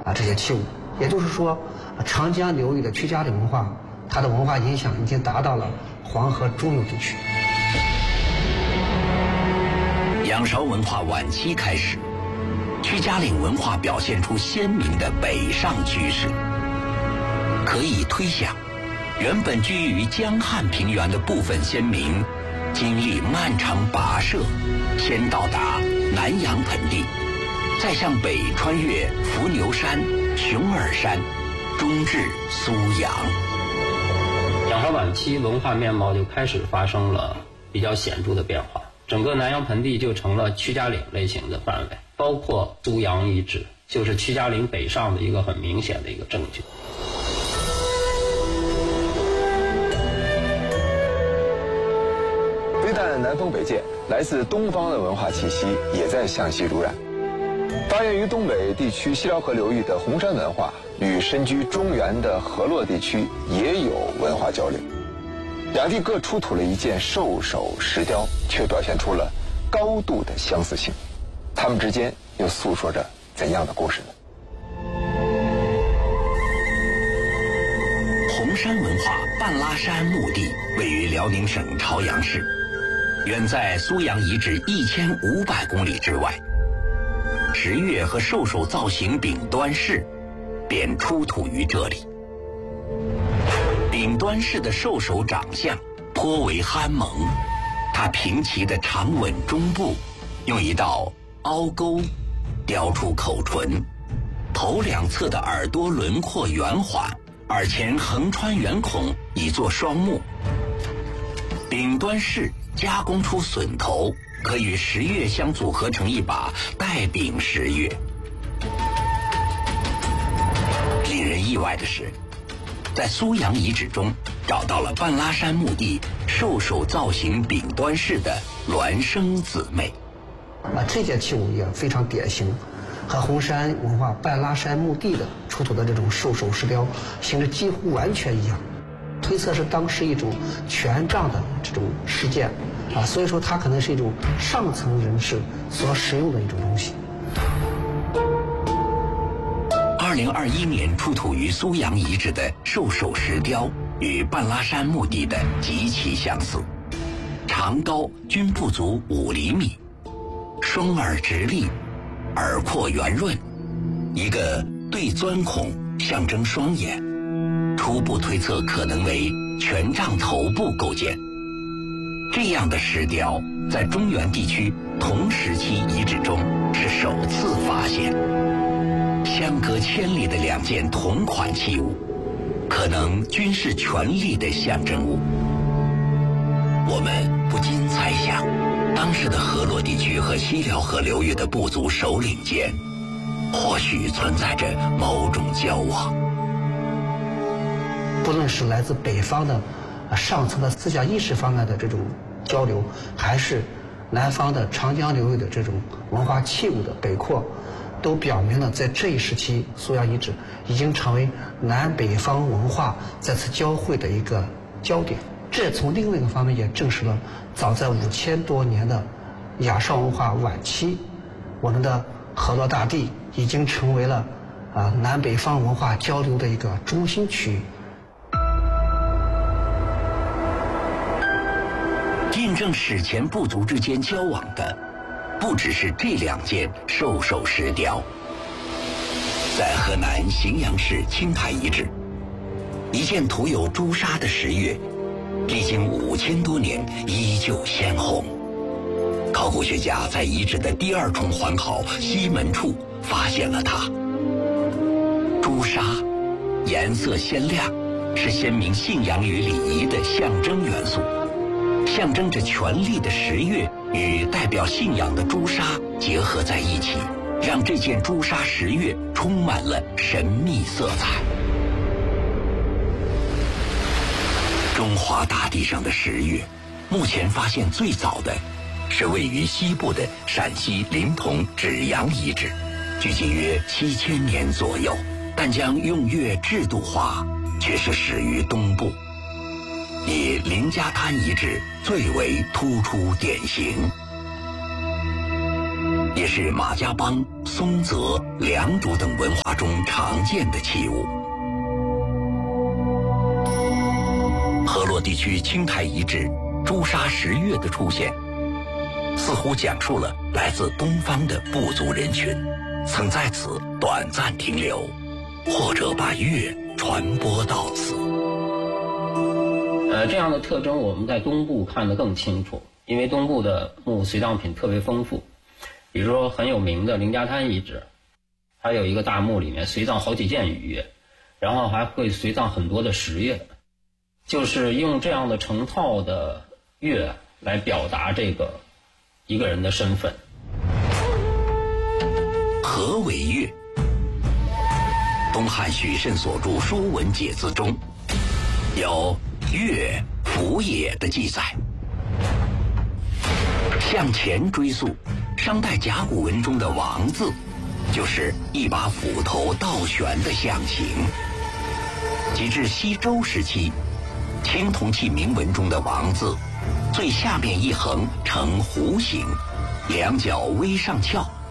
这些器物。也就是说，长江流域的屈家岭文化，它的文化影响已经达到了黄河中游地区。 仰韶文化晚期开始，屈家岭文化表现出鲜明的北上趋势。可以推想，原本居于江汉平原的部分先民，经历漫长跋涉，先到达南阳盆地，再向北穿越伏牛山、熊耳山，终至苏阳。 仰韶晚期文化面貌就开始发生了比较显著的变化，整个南阳盆地就成了屈家岭类型的范围，包括苏阳遗址，就是屈家岭北上的一个很明显的一个证据。 非但南风北渐，来自东方的文化气息也在向西濡染。发源于东北地区西辽河流域的红山文化，与身居中原的河洛地区也有文化交流。两地各出土了一件兽首石雕，却表现出了高度的相似性。它们之间又诉说着怎样的故事呢？ 红山文化半拉山墓地位于辽宁省朝阳市，远在苏阳遗址1500公里之外。石月和兽首造型丙端氏便出土于这里。丙端氏的兽首长相颇为憨萌，它平齐的长吻中部用一道凹沟雕出口唇，头两侧的耳朵轮廓圆滑，耳前横穿圆孔以作双目。丙端氏加工出隼头，可与石月相组合成一把带柄石月。令人意外的是，在苏阳遗址中找到了半拉山墓地兽首造型丙端氏的孪生姊妹。 这件器物也非常典型，和红山文化半拉山墓地的出土的这种兽首石雕形制几乎完全一样，推测是当时一种权杖的这种事件所以说它可能是一种上层人士所使用的一种东西。 2021年出土于苏阳遗址的兽首石雕与半拉山墓地的极其相似，长高均不足5厘米，双耳直立，耳廓圆润，一个对钻孔象征双眼，初步推测可能为权杖头部构件。这样的石雕在中原地区同时期遗址中是首次发现。相隔千里的两件同款器物，可能均是权力的象征物。我们不禁猜想，当时的河洛地区和西辽河流域的部族首领间，或许存在着某种交往。 不论是来自北方的上层的思想意识方面的这种交流，还是南方的长江流域的这种文化器物的北扩，都表明了在这一时期苏阳遗址已经成为南北方文化再次交汇的一个焦点。这从另外一个方面也证实了早在5000多年的仰韶文化晚期，我们的河洛大地已经成为了南北方文化交流的一个中心区域。 印证史前部族之间交往的不只是这两件兽首石雕。在河南荥阳市青台遗址，一件涂有朱砂的石月，历经5000多年依旧鲜红。考古学家在遗址的第2重环考西门处发现了它。朱砂颜色鲜亮，是先民信仰与礼仪的象征元素，象征着权力的石月与代表信仰的朱砂结合在一起，让这件朱砂石月充满了神秘色彩。中华大地上的石月，目前发现最早的是位于西部的陕西临潼芷阳遗址，距今约7000年左右，但将用月制度化却是始于东部，以林家滩遗址最为突出典型。 也是马家浜、松泽、良渚等文化中常见的器物。河洛地区青苔遗址朱砂石月的出现，似乎讲述了来自东方的部族人群曾在此短暂停留，或者把月传播到此。 这样的特征我们在东部看得更清楚，因为东部的墓随葬品特别丰富。比如说很有名的凌家滩遗址，还有一个大墓里面随葬好几件雨月，然后还会随葬很多的石月，就是用这样的成套的月来表达这个一个人的身份。 何为月？东汉许慎所著《说文解字》中有月符也的记载。向前追溯，商代甲骨文中的王字就是一把斧头倒悬的象形。及至西周时期，青铜器铭文中的王字最下面一横呈弧形，两角微上翘，